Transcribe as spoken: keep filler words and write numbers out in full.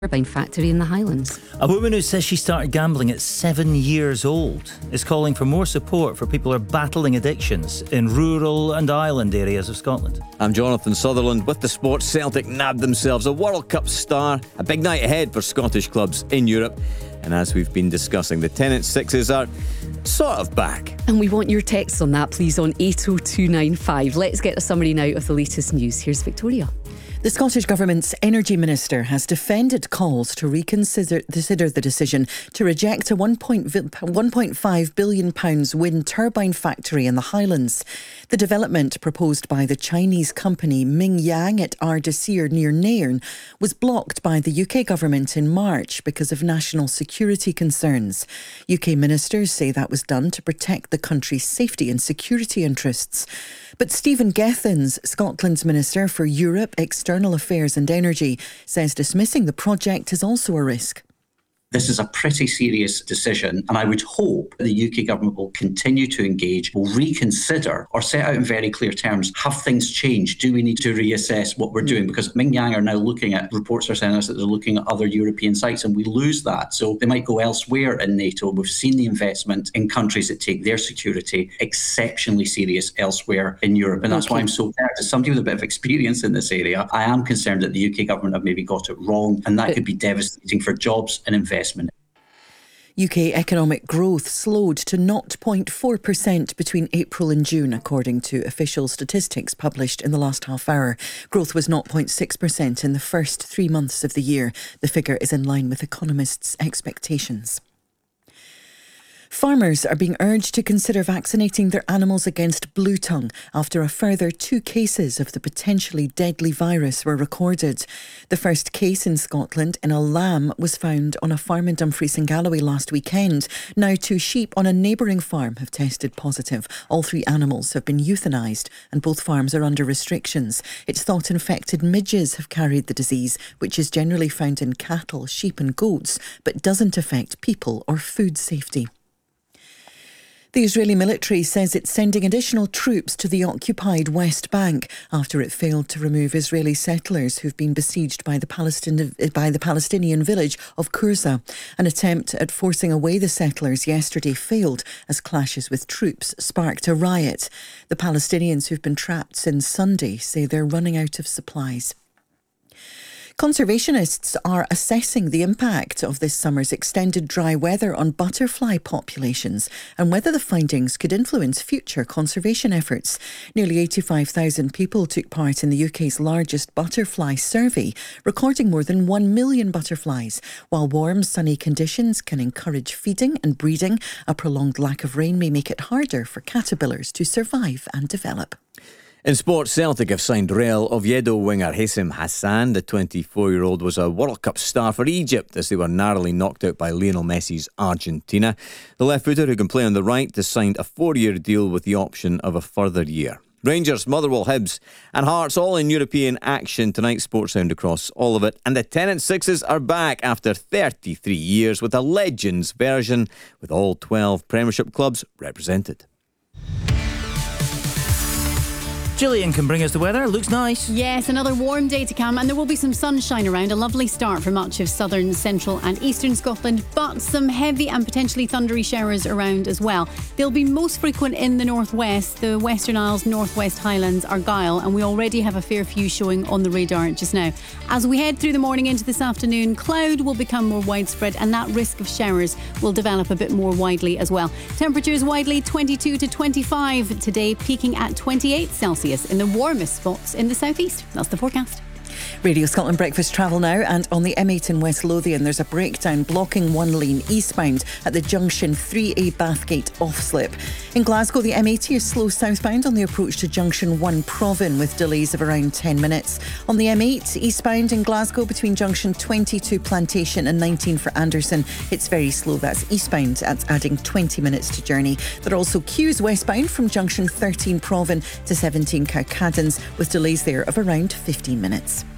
turbine factory in the Highlands. A woman who says she started gambling at seven years old is calling for more support for people who are battling addictions in rural and island areas of Scotland. I'm Jonathan Sutherland with the sports. Celtic nabbed themselves a World Cup star. A big night ahead for Scottish clubs in Europe. And as we've been discussing, the Tennent Sixes are sort of back. And we want your texts on that, please, on eight oh two nine five. Let's get a summary now of the latest news. Here's Victoria. The Scottish Government's Energy Minister has defended calls to reconsider consider the decision to reject a one point five billion pounds wind turbine factory in the Highlands. The development, proposed by the Chinese company Mingyang at Ardasir near Nairn, was blocked by the U K Government in March because of national security concerns. U K ministers say that was done to protect the country's safety and security interests. But Stephen Gethins, Scotland's Minister for Europe, External Affairs and Energy, says dismissing the project is also a risk. This is a pretty serious decision, and I would hope the U K government will continue to engage, will reconsider or set out in very clear terms, have things changed? Do we need to reassess what we're doing? Because Mingyang are now looking at, reports are saying us that they're looking at other European sites, and we lose that. So they might go elsewhere in NATO. We've seen the investment in countries that take their security exceptionally serious elsewhere in Europe. And that's okay. why I'm so concerned. As somebody with a bit of experience in this area, I am concerned that the U K government have maybe got it wrong, and that but- could be devastating for jobs and investment. U K economic growth slowed to zero point four percent between April and June, according to official statistics published in the last half hour. Growth was zero point six percent in the first three months of the year. The figure is in line with economists' expectations. Farmers are being urged to consider vaccinating their animals against blue tongue after a further two cases of the potentially deadly virus were recorded. The first case in Scotland in a lamb was found on a farm in Dumfries and Galloway last weekend. Now two sheep on a neighbouring farm have tested positive. All three animals have been euthanised and both farms are under restrictions. It's thought infected midges have carried the disease, which is generally found in cattle, sheep and goats, but doesn't affect people or food safety. The Israeli military says it's sending additional troops to the occupied West Bank after it failed to remove Israeli settlers who've been besieged by the, Palestine, by the Palestinian village of Kurza. An attempt at forcing away the settlers yesterday failed as clashes with troops sparked a riot. The Palestinians who've been trapped since Sunday say they're running out of supplies. Conservationists are assessing the impact of this summer's extended dry weather on butterfly populations and whether the findings could influence future conservation efforts. Nearly eighty-five thousand people took part in the U K's largest butterfly survey, recording more than one million butterflies. While warm, sunny conditions can encourage feeding and breeding, a prolonged lack of rain may make it harder for caterpillars to survive and develop. In sports, Celtic have signed Real Oviedo winger Hasim Hassan. The twenty-four-year-old was a World Cup star for Egypt as they were narrowly knocked out by Lionel Messi's Argentina. The left-footer, who can play on the right, has signed a four-year deal with the option of a further year. Rangers, Motherwell, Hibs and Hearts all in European action tonight. Sports Sound across all of it. And the Tennent Sixes are back after thirty-three years with a Legends version with all twelve Premiership clubs represented. Gillian can bring us the weather. Looks nice. Yes, another warm day to come, and there will be some sunshine around. A lovely start for much of southern, central and eastern Scotland, but some heavy and potentially thundery showers around as well. They'll be most frequent in the northwest, the Western Isles, Northwest Highlands, Argyll, and we already have a fair few showing on the radar just now. As we head through the morning into this afternoon, cloud will become more widespread and that risk of showers will develop a bit more widely as well. Temperatures widely twenty-two to twenty-five today, peaking at twenty-eight Celsius in the warmest spots in the southeast. That's the forecast. Radio Scotland Breakfast travel now, and on the M eight in West Lothian there's a breakdown blocking one lane eastbound at the junction three A Bathgate off-slip. In Glasgow, the M eighty is slow southbound on the approach to junction one Provan with delays of around ten minutes. On the M eight eastbound in Glasgow between junction twenty-two Plantation and nineteen for Anderson, it's very slow. That's eastbound. That's adding twenty minutes to journey. There are also queues westbound from junction thirteen Provan to seventeen Cowcaddens with delays there of around fifteen minutes.